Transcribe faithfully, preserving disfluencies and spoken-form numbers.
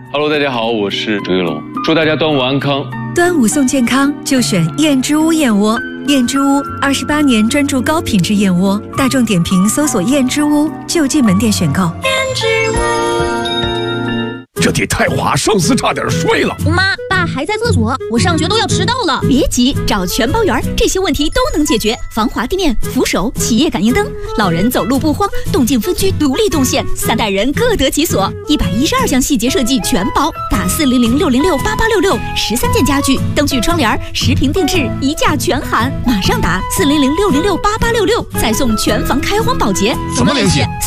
Hello， 大家好，我是周一龙，祝大家端午安康。 端午送健康，就选燕之屋燕窝。燕之屋二十八年专注高品质燕窝，大众点评搜索燕之屋就近门店选购。燕之屋。 这得太华上司差点摔了。 妈，爸还在厕所，我上学都要迟到了。 别急，找全包园，这些问题都能解决。防滑地面、扶手、企业感应灯，老人走路不慌，动静分区独立动线，三代人各得其所。一百一十二项细节设计全包，打四零零六零六八八六六，十三件家具、灯具、窗帘，十平定制，一价全含。马上打四零零六零六八八六六，再送全房开荒保洁。 怎么联系？